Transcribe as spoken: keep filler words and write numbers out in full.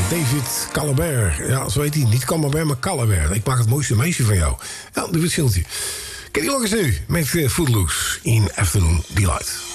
David Calabert. Ja, zo heet hij. Niet Calabert, maar Calabert. Ik maak het mooiste meisje van jou. Ja, doe het schildje. Kenny Loggins nu met uh, Footloose in Afternoon Delight.